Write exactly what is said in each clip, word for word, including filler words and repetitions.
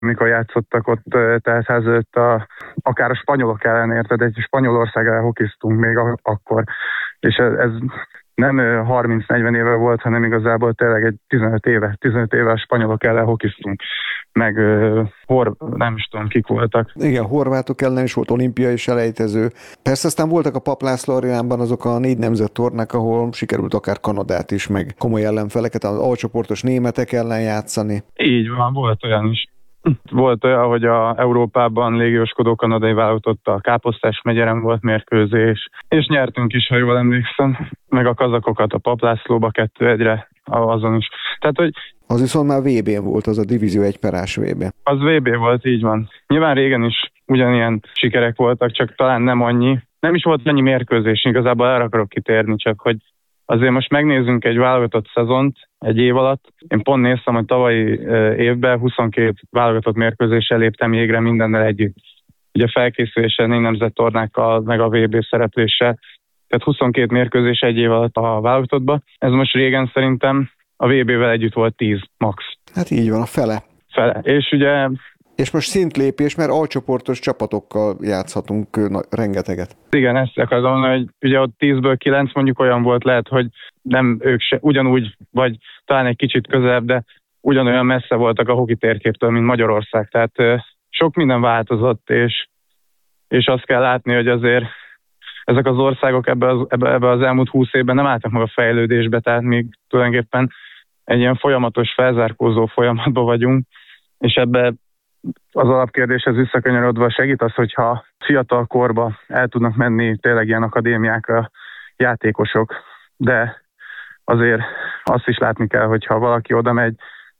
mikor játszottak ott teltház előtt, a, akár a spanyolok ellen, érted, egy Spanyolország ellen hokiztunk még a, akkor, és ez, ez nem harminc-negyven éve volt, hanem igazából tényleg egy tizenöt éve, tizenöt éve a spanyolok ellen hokiztunk, meg uh, hor, nem is tudom, kik voltak. Igen, horvátok ellen is volt olimpiai selejtező. Persze aztán voltak a Papp László arénában azok a négy nemzet tornák, ahol sikerült akár Kanadát is, meg komoly ellenfeleket, az alcsoportos németek ellen játszani. Így van, volt olyan is. Volt olyan, hogy a Európában légióskodó kanadai válogatott, a Káposztás megyeren volt mérkőzés, és nyertünk is, ha jól emlékszem, meg a kazakokat a Papp Lászlóba kettő egyre azon is. Tehát, hogy az viszont már vé bén volt, az a Divízió egy perás vé bé. Az vé bé volt, így van. Nyilván régen is ugyanilyen sikerek voltak, csak talán nem annyi. Nem is volt annyi mérkőzés, igazából erre akarok kitérni, csak hogy azért most megnézzünk egy válogatott szezont egy év alatt. Én pont néztem, hogy tavalyi évben huszonkét válogatott mérkőzéssel léptem jégre mindennel együtt. Ugye felkészüléssel, négy nemzettornákkal, meg a vé bé szerepléssel. Tehát huszonkét mérkőzés egy év alatt a válogatottban. Ez most régen szerintem a vé bével együtt volt tíz max. Hát így van, a fele. Fele. És ugye... És most szintlépés, mert alcsoportos csapatokkal játszhatunk na, rengeteget. Igen, ezt akarom mondani, hogy ugye ott tízből kilenc mondjuk olyan volt, lehet, hogy nem ők se, ugyanúgy, vagy talán egy kicsit közelebb, de ugyanolyan messze voltak a hoki térképtől, mint Magyarország. Tehát ö, sok minden változott, és, és azt kell látni, hogy azért ezek az országok ebbe az, ebbe, ebbe az elmúlt húsz évben nem álltak meg a fejlődésbe, tehát még tulajdonképpen egy ilyen folyamatos felzárkózó folyamatban vagyunk, és ebbe az alapkérdéshez visszakanyarodva segít az, hogyha fiatal korba el tudnak menni tényleg ilyen akadémiákra játékosok, de azért azt is látni kell, hogyha valaki oda megy,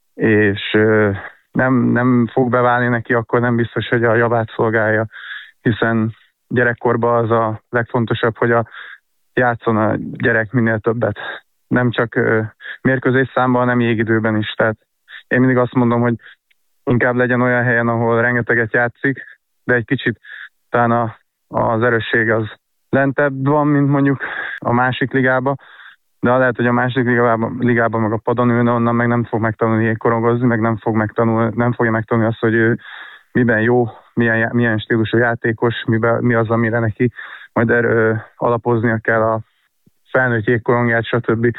és nem, nem fog beválni neki, akkor nem biztos, hogy a javát szolgálja, hiszen gyerekkorban az a legfontosabb, hogy a játszon a gyerek minél többet. Nem csak mérkőzés számban, hanem jégidőben is. Tehát én mindig azt mondom, hogy inkább legyen olyan helyen, ahol rengeteget játszik, de egy kicsit talán a, az erősség az lentebb van, mint mondjuk a másik ligában, de lehet, hogy a másik ligában, ligában meg a padon ülne, onnan meg nem fog megtanulni jégkorongozni, meg nem, fog megtanul, nem fogja megtanulni azt, hogy ő miben jó, milyen, milyen stílusú játékos, miben, mi az, amire neki majd erő, alapoznia kell a felnőtt jégkorongját, stb.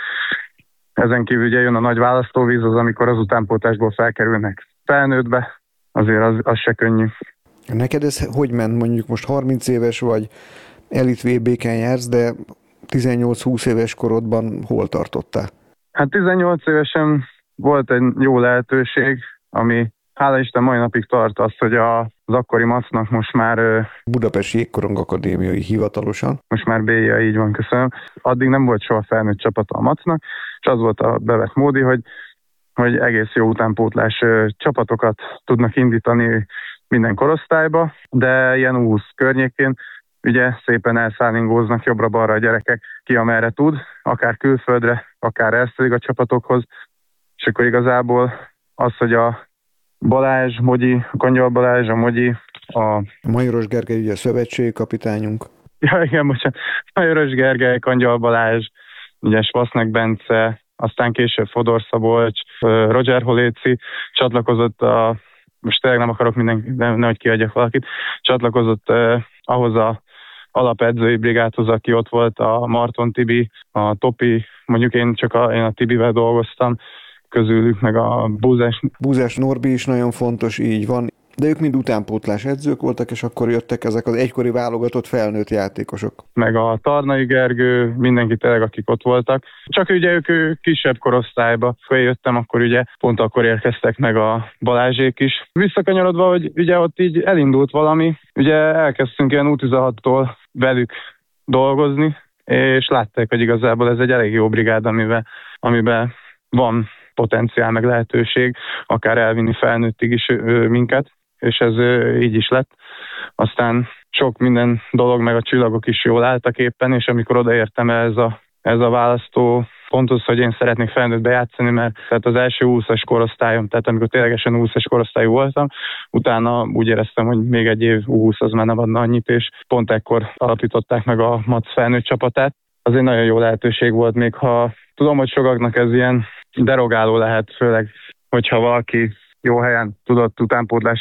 Ezen kívül ugye jön a nagy választóvíz, az amikor az utánpótlásból felkerülnek felnőttbe, azért az, az se könnyű. Neked ez hogy ment? Mondjuk most harminc éves vagy, elit vé bé-ken jársz, de tizennyolc-húsz éves korodban hol tartottál? Hát tizennyolc évesen volt egy jó lehetőség, ami hála Isten mai napig tart, az, hogy az akkori macnak most már... Budapesti Jégkorong Akadémiai hivatalosan. Most már bé i á, így van, köszönöm. Addig nem volt soha felnőtt csapata a macnak, és az volt a bevett módi, hogy hogy egész jó utánpótlás csapatokat tudnak indítani minden korosztályba, de ilyen húsz környékén ugye szépen elszállingóznak jobbra-balra a gyerekek, ki amerre tud, akár külföldre, akár elszölig a csapatokhoz, és akkor igazából az, hogy a Balázs, Mogyi, a Kangyal Balázs, a Mogyi, a... Majoros Gergely, ugye a szövetségi kapitányunk. Ja, igen, bocsánat. Majoros Gergely, Kangyal Balázs, ugye Svasznek Bence, aztán később Fodor Szabolcs, Roger Holéci csatlakozott a, most tényleg nem akarok mindenki, nem, nehogy kiadjak valakit, csatlakozott eh, ahhoz a alapedzői brigádhoz, aki ott volt, a Marton Tibi, a Topi, mondjuk én csak a, én a Tibivel dolgoztam, közülük meg a Búzás. Búzás Norbi is nagyon fontos, így van. De ők mind utánpótlás edzők voltak, és akkor jöttek ezek az egykori válogatott felnőtt játékosok. Meg a Tarnai Gergő, mindenki tényleg, akik ott voltak. Csak ugye ők, ők kisebb korosztályba feljöttem, akkor ugye pont akkor érkeztek meg a Balázsék is. Visszakanyarodva, hogy ugye ott így elindult valami, ugye elkezdtünk ilyen U tizenhattól velük dolgozni, és látták, hogy igazából ez egy elég jó brigád, amiben, amiben van potenciál meg lehetőség, akár elvinni felnőttig is minket, és ez így is lett. Aztán sok minden dolog, meg a csillagok is jól álltak éppen, és amikor odaértem ez a, ez a választó ponthoz, hogy én szeretnék felnőttbe játszani, mert tehát az első húszas korosztályom, tehát amikor ténylegesen húszas korosztályú voltam, utána úgy éreztem, hogy még egy év U húsz az már nem adna annyit, és pont ekkor alapították meg a MAC felnőtt csapatát. Az egy nagyon jó lehetőség volt, még ha tudom, hogy sokaknak ez ilyen derogáló lehet, főleg, hogyha valaki jó helyen tudott utánpótlás